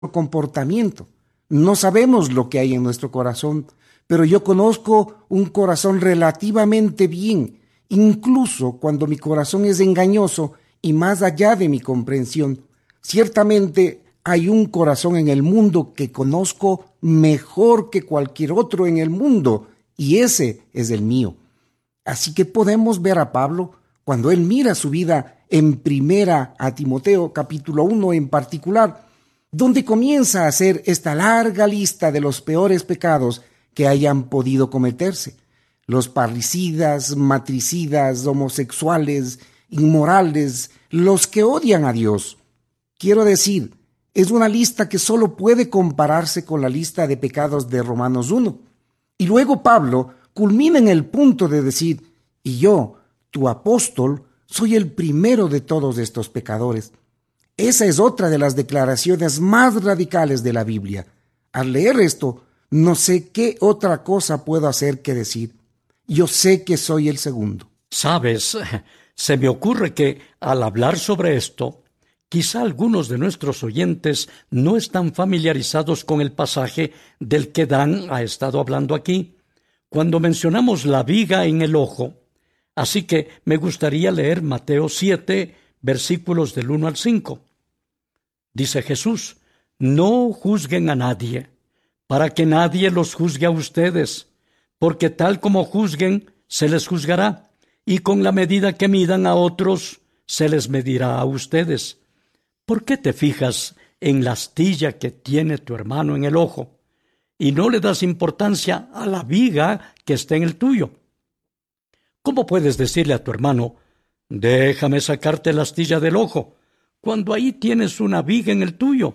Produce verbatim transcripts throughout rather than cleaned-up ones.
comportamiento. No sabemos lo que hay en nuestro corazón, pero yo conozco un corazón relativamente bien, incluso cuando mi corazón es engañoso y más allá de mi comprensión. Ciertamente hay un corazón en el mundo que conozco mejor que cualquier otro en el mundo, y ese es el mío. Así que podemos ver a Pablo cuando él mira su vida en primera a Timoteo capítulo uno en particular, donde comienza a hacer esta larga lista de los peores pecados que hayan podido cometerse. Los parricidas, matricidas, homosexuales, inmorales, los que odian a Dios. Quiero decir, es una lista que solo puede compararse con la lista de pecados de Romanos uno. Y luego Pablo culmina en el punto de decir, y yo, tu apóstol, soy el primero de todos estos pecadores. Esa es otra de las declaraciones más radicales de la Biblia. Al leer esto, no sé qué otra cosa puedo hacer que decir. Yo sé que soy el segundo. Sabes, se me ocurre que al hablar sobre esto, quizá algunos de nuestros oyentes no están familiarizados con el pasaje del que Dan ha estado hablando aquí, cuando mencionamos la viga en el ojo. Así que me gustaría leer Mateo siete, versículos del uno al cinco. Dice Jesús, no juzguen a nadie, para que nadie los juzgue a ustedes, porque tal como juzguen, se les juzgará, y con la medida que midan a otros, se les medirá a ustedes. ¿Por qué te fijas en la astilla que tiene tu hermano en el ojo, y no le das importancia a la viga que está en el tuyo? ¿Cómo puedes decirle a tu hermano, déjame sacarte la astilla del ojo, cuando ahí tienes una viga en el tuyo?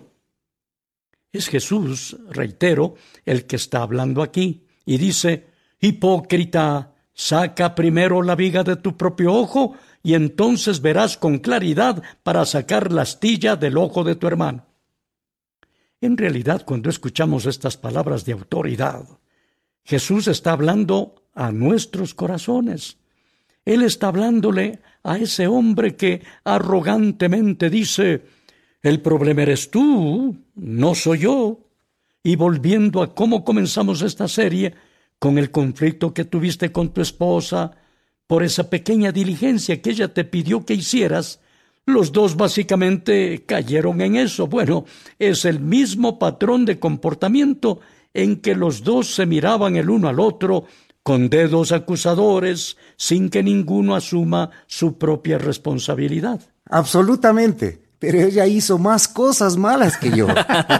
Es Jesús, reitero, el que está hablando aquí, y dice, hipócrita, saca primero la viga de tu propio ojo, y entonces verás con claridad para sacar la astilla del ojo de tu hermano. En realidad, cuando escuchamos estas palabras de autoridad, Jesús está hablando a nuestros corazones. Él está hablándole a ese hombre que arrogantemente dice, el problema eres tú, no soy yo. Y volviendo a cómo comenzamos esta serie, con el conflicto que tuviste con tu esposa, por esa pequeña diligencia que ella te pidió que hicieras, los dos básicamente cayeron en eso. Bueno, es el mismo patrón de comportamiento en que los dos se miraban el uno al otro con dedos acusadores, sin que ninguno asuma su propia responsabilidad. Absolutamente, pero ella hizo más cosas malas que yo.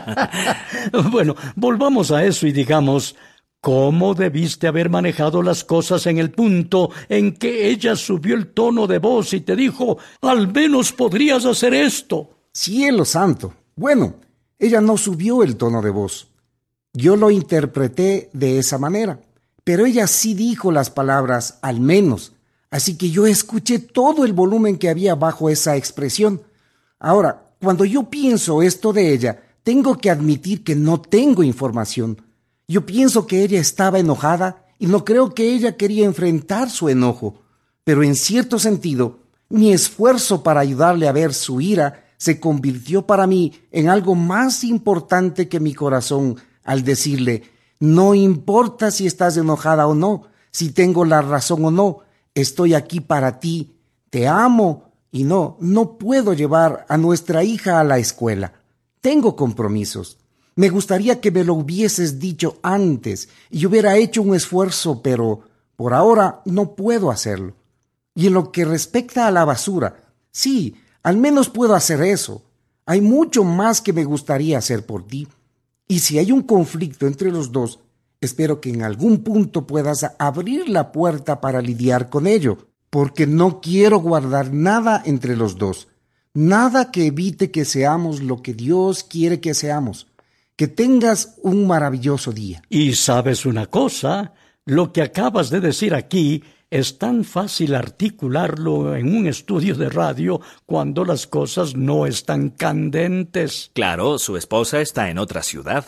Bueno, volvamos a eso y digamos, ¿cómo debiste haber manejado las cosas en el punto en que ella subió el tono de voz y te dijo, al menos podrías hacer esto? Cielo santo. Bueno, ella no subió el tono de voz. Yo lo interpreté de esa manera, pero ella sí dijo las palabras al menos, así que yo escuché todo el volumen que había bajo esa expresión. Ahora, cuando yo pienso esto de ella, tengo que admitir que no tengo información. Yo pienso que ella estaba enojada y no creo que ella quería enfrentar su enojo, pero en cierto sentido, mi esfuerzo para ayudarle a ver su ira se convirtió para mí en algo más importante que mi corazón al decirle, no importa si estás enojada o no, si tengo la razón o no, estoy aquí para ti, te amo y no, no puedo llevar a nuestra hija a la escuela. Tengo compromisos. Me gustaría que me lo hubieses dicho antes y hubiera hecho un esfuerzo, pero por ahora no puedo hacerlo. Y en lo que respecta a la basura, sí, al menos puedo hacer eso. Hay mucho más que me gustaría hacer por ti. Y si hay un conflicto entre los dos, espero que en algún punto puedas abrir la puerta para lidiar con ello, porque no quiero guardar nada entre los dos, nada que evite que seamos lo que Dios quiere que seamos. Que tengas un maravilloso día. Y sabes una cosa, lo que acabas de decir aquí es tan fácil articularlo en un estudio de radio cuando las cosas no están candentes. Claro, su esposa está en otra ciudad.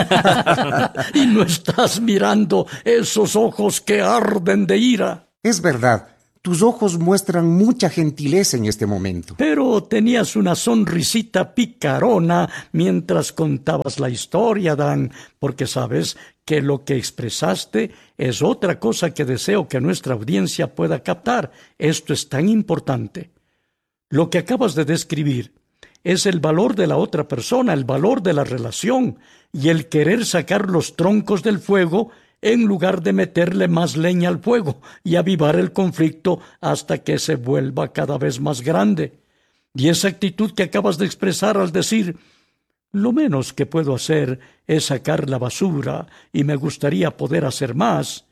Y no estás mirando esos ojos que arden de ira. Es verdad, tus ojos muestran mucha gentileza en este momento. Pero tenías una sonrisita picarona mientras contabas la historia, Dan, porque sabes que lo que expresaste es otra cosa que deseo que nuestra audiencia pueda captar. Esto es tan importante. Lo que acabas de describir es el valor de la otra persona, el valor de la relación y el querer sacar los troncos del fuego en lugar de meterle más leña al fuego y avivar el conflicto hasta que se vuelva cada vez más grande. Y esa actitud que acabas de expresar al decir, lo menos que puedo hacer es sacar la basura y me gustaría poder hacer más,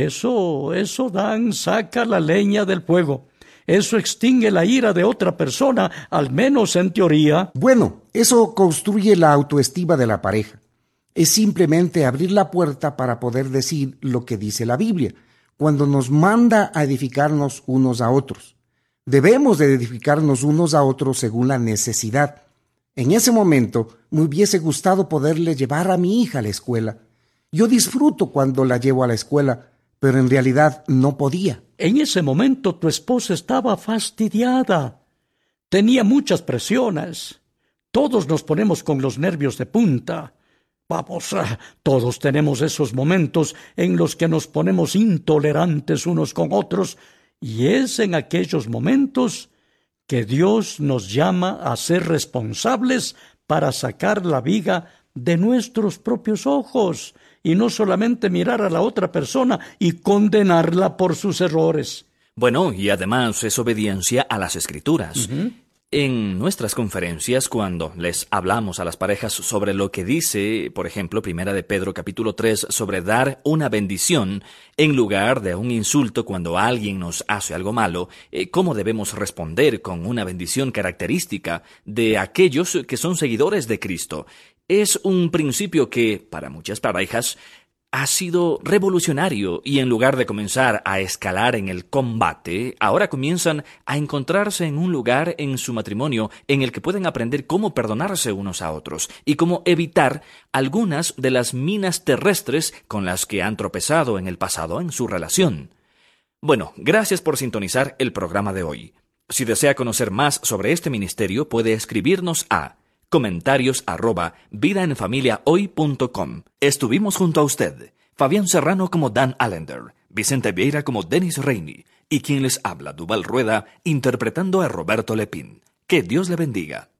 eso, eso, Dan, saca la leña del fuego. Eso extingue la ira de otra persona, al menos en teoría. Bueno, eso construye la autoestima de la pareja. Es simplemente abrir la puerta para poder decir lo que dice la Biblia, cuando nos manda a edificarnos unos a otros. Debemos de edificarnos unos a otros según la necesidad. En ese momento me hubiese gustado poderle llevar a mi hija a la escuela. Yo disfruto cuando la llevo a la escuela, pero en realidad no podía. En ese momento tu esposa estaba fastidiada. Tenía muchas presiones. Todos nos ponemos con los nervios de punta. Vamos, todos tenemos esos momentos en los que nos ponemos intolerantes unos con otros, y es en aquellos momentos que Dios nos llama a ser responsables para sacar la viga de nuestros propios ojos y no solamente mirar a la otra persona y condenarla por sus errores. Bueno, y además es obediencia a las Escrituras. Uh-huh. En nuestras conferencias, cuando les hablamos a las parejas sobre lo que dice, por ejemplo, Primera de Pedro capítulo tres, sobre dar una bendición en lugar de un insulto cuando alguien nos hace algo malo, eh, cómo debemos responder con una bendición característica de aquellos que son seguidores de Cristo. Es un principio que, para muchas parejas, ha sido revolucionario y en lugar de comenzar a escalar en el combate, ahora comienzan a encontrarse en un lugar en su matrimonio en el que pueden aprender cómo perdonarse unos a otros y cómo evitar algunas de las minas terrestres con las que han tropezado en el pasado en su relación. Bueno, gracias por sintonizar el programa de hoy. Si desea conocer más sobre este ministerio, puede escribirnos a comentarios arroba vidaenfamiliahoy punto com. Estuvimos junto a usted, Fabián Serrano como Dan Allender, Vicente Vieira como Dennis Rainey, y quien les habla, Duval Rueda, interpretando a Roberto Lepín. Que Dios le bendiga.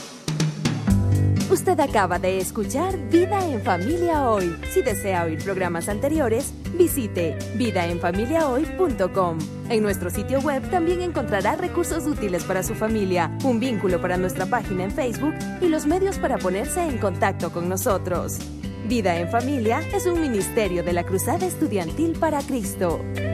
Usted acaba de escuchar Vida en Familia Hoy. Si desea oír programas anteriores, visite vida en familia hoy punto com. En nuestro sitio web también encontrará recursos útiles para su familia, un vínculo para nuestra página en Facebook y los medios para ponerse en contacto con nosotros. Vida en Familia es un ministerio de la Cruzada Estudiantil para Cristo.